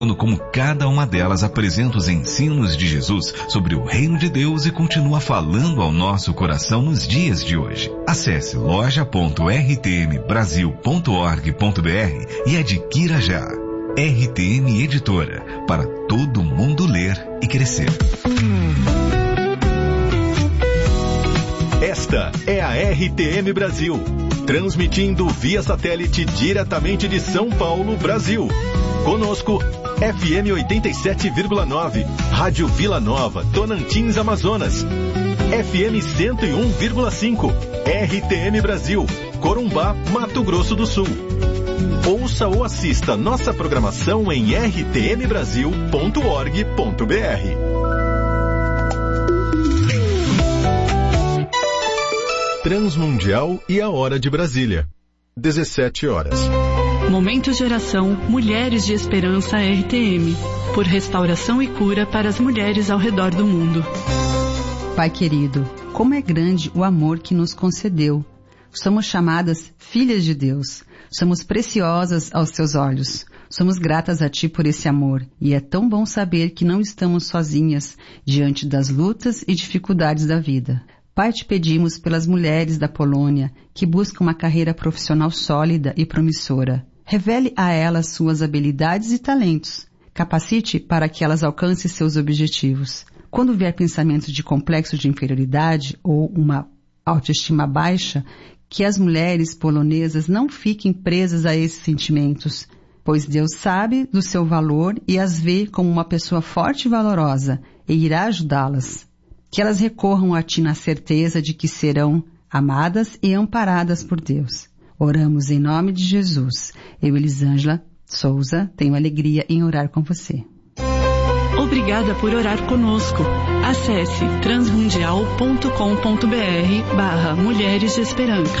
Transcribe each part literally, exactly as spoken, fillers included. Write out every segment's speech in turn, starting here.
como cada uma delas apresenta os ensinos de Jesus sobre o reino de Deus e continua falando ao nosso coração nos dias de hoje. Acesse loja ponto r t m brasil ponto org ponto b r e adquira já. R T M Editora, para todo mundo ler e crescer. Esta é a R T M Brasil, transmitindo via satélite diretamente de São Paulo, Brasil. Conosco, F M oitenta e sete vírgula nove, Rádio Vila Nova, Tonantins, Amazonas. F M cento e um vírgula cinco, R T M Brasil, Corumbá, Mato Grosso do Sul. Ouça ou assista nossa programação em r t m brasil ponto org ponto b r. Transmundial e a Hora de Brasília. dezessete horas. Momento de oração Mulheres de Esperança R T M, por restauração e cura para as mulheres ao redor do mundo. Pai querido, como é grande o amor que nos concedeu. Somos chamadas filhas de Deus. Somos preciosas aos teus olhos. Somos gratas a ti por esse amor. E é tão bom saber que não estamos sozinhas diante das lutas e dificuldades da vida. Pai, te pedimos pelas mulheres da Polônia que buscam uma carreira profissional sólida e promissora. Revele a elas suas habilidades e talentos. Capacite para que elas alcancem seus objetivos. Quando vier pensamentos de complexo de inferioridade ou uma autoestima baixa, que as mulheres polonesas não fiquem presas a esses sentimentos, pois Deus sabe do seu valor e as vê como uma pessoa forte e valorosa e irá ajudá-las. Que elas recorram a ti na certeza de que serão amadas e amparadas por Deus. Oramos em nome de Jesus. Eu, Elisângela Souza, tenho alegria em orar com você. Obrigada por orar conosco. Acesse transmundial ponto com ponto b r barra Mulheres de Esperança.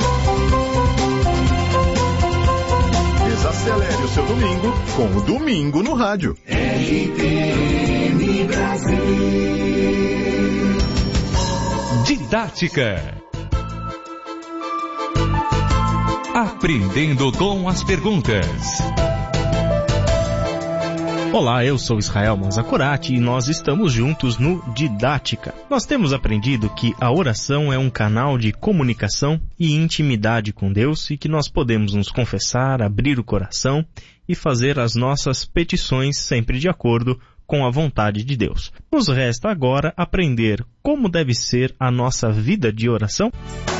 Desacelere o seu domingo com o Domingo no Rádio. R T M Brasil. Didática. Aprendendo com as perguntas. Olá, eu sou Israel Manzacurati e nós estamos juntos no Didática. Nós temos aprendido que a oração é um canal de comunicação e intimidade com Deus e que nós podemos nos confessar, abrir o coração e fazer as nossas petições sempre de acordo com a vontade de Deus. Nos resta agora aprender como deve ser a nossa vida de oração.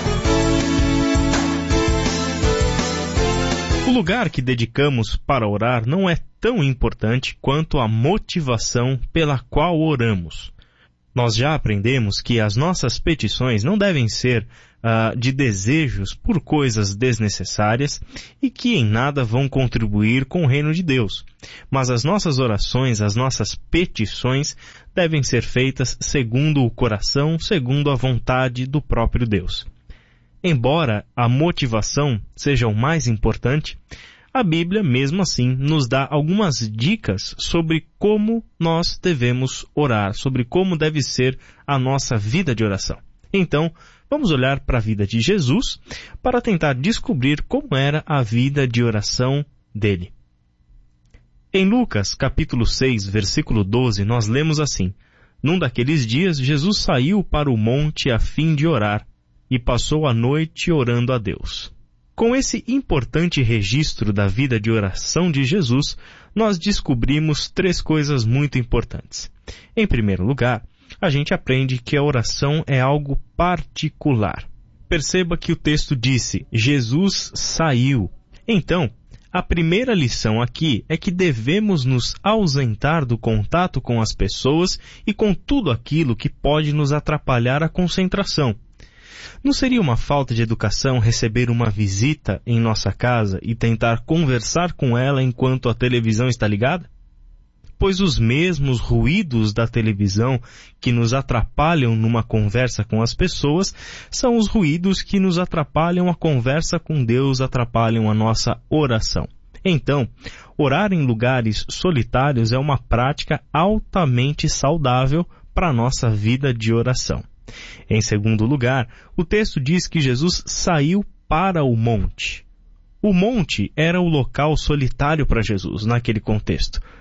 O lugar que dedicamos para orar não é tão importante quanto a motivação pela qual oramos. Nós já aprendemos que as nossas petições não devem ser uh, de desejos por coisas desnecessárias e que em nada vão contribuir com o reino de Deus. Mas as nossas orações, as nossas petições devem ser feitas segundo o coração, segundo a vontade do próprio Deus. Embora a motivação seja o mais importante, a Bíblia, mesmo assim, nos dá algumas dicas sobre como nós devemos orar, sobre como deve ser a nossa vida de oração. Então, vamos olhar para a vida de Jesus para tentar descobrir como era a vida de oração dele. Em Lucas, capítulo seis, versículo doze, nós lemos assim: Num daqueles dias, Jesus saiu para o monte a fim de orar e passou a noite orando a Deus. Com esse importante registro da vida de oração de Jesus, nós descobrimos três coisas muito importantes. Em primeiro lugar, a gente aprende que a oração é algo particular. Perceba que o texto disse, Jesus saiu. Então, a primeira lição aqui é que devemos nos ausentar do contato com as pessoas e com tudo aquilo que pode nos atrapalhar a concentração. Não seria uma falta de educação receber uma visita em nossa casa e tentar conversar com ela enquanto a televisão está ligada? Pois os mesmos ruídos da televisão que nos atrapalham numa conversa com as pessoas são os ruídos que nos atrapalham a conversa com Deus, atrapalham a nossa oração. Então, orar em lugares solitários é uma prática altamente saudável para a nossa vida de oração. Em segundo lugar, o texto diz que Jesus saiu para o monte. O monte era o local solitário para Jesus naquele contexto.